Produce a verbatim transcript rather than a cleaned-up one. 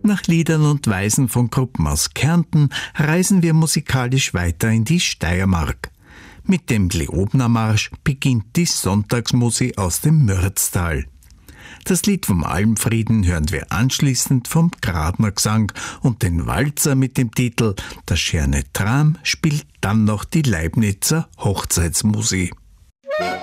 Nach Liedern und Weisen von Gruppen aus Kärnten reisen wir musikalisch weiter in die Steiermark. Mit dem Leobner-Marsch beginnt die Sonntagsmusik aus dem Mürztal. Das Lied vom Almfrieden hören wir anschließend vom Gradner Gesang und den Walzer mit dem Titel »Der schöne Tram« spielt dann noch die Leibnizer Hochzeitsmusik.